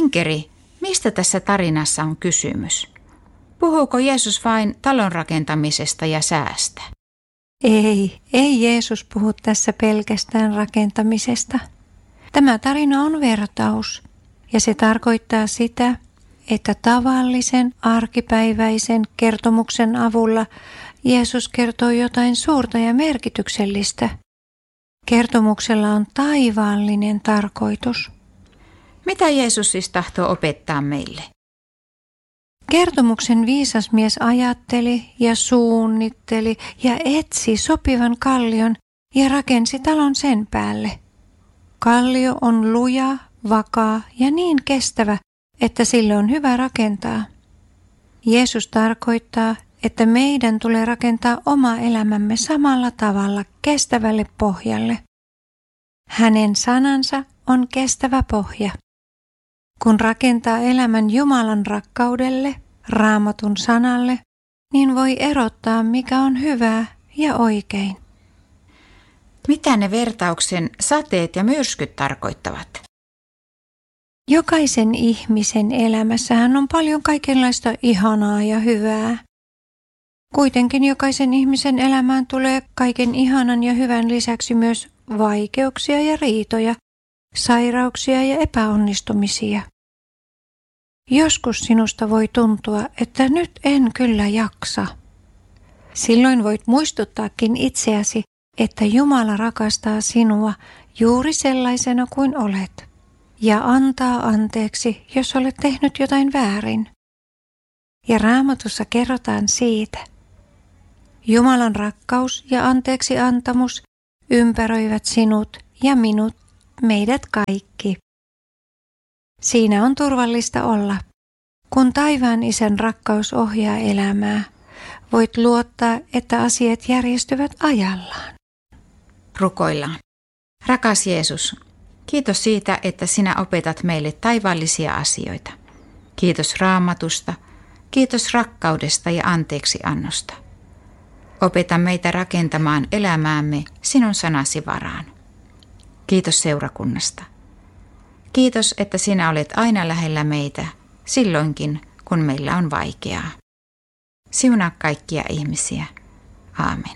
Inkeri, mistä tässä tarinassa on kysymys? Puhuuko Jeesus vain talon rakentamisesta ja säästä? Ei Jeesus puhu tässä pelkästään rakentamisesta. Tämä tarina on vertaus ja se tarkoittaa sitä, että tavallisen arkipäiväisen kertomuksen avulla Jeesus kertoo jotain suurta ja merkityksellistä. Kertomuksella on taivaallinen tarkoitus. Mitä Jeesus siis tahtoo opettaa meille? Kertomuksen viisas mies ajatteli ja suunnitteli ja etsi sopivan kallion ja rakensi talon sen päälle. Kallio on luja, vakaa ja niin kestävä, että sille on hyvä rakentaa. Jeesus tarkoittaa, että meidän tulee rakentaa oma elämämme samalla tavalla kestävälle pohjalle. Hänen sanansa on kestävä pohja. Kun rakentaa elämän Jumalan rakkaudelle, Raamatun sanalle, niin voi erottaa, mikä on hyvää ja oikein. Mitä ne vertauksen sateet ja myrskyt tarkoittavat? Jokaisen ihmisen elämässähän on paljon kaikenlaista ihanaa ja hyvää. Kuitenkin jokaisen ihmisen elämään tulee kaiken ihanan ja hyvän lisäksi myös vaikeuksia ja riitoja, sairauksia ja epäonnistumisia. Joskus sinusta voi tuntua, että nyt en kyllä jaksa. Silloin voit muistuttaakin itseäsi, että Jumala rakastaa sinua juuri sellaisena kuin olet ja antaa anteeksi, jos olet tehnyt jotain väärin. Ja Raamatussa kerrotaan siitä. Jumalan rakkaus ja anteeksi antamus ympäröivät sinut ja minut, meidät kaikki. Siinä on turvallista olla. Kun taivaan Isän rakkaus ohjaa elämää, voit luottaa, että asiat järjestyvät ajallaan. Rukoillaan. Rakas Jeesus, kiitos siitä, että sinä opetat meille taivaallisia asioita. Kiitos Raamatusta, kiitos rakkaudesta ja anteeksiannosta. Opeta meitä rakentamaan elämäämme sinun sanasi varaan. Kiitos seurakunnasta. Kiitos, että sinä olet aina lähellä meitä, silloinkin kun meillä on vaikeaa. Siunaa kaikkia ihmisiä. Aamen.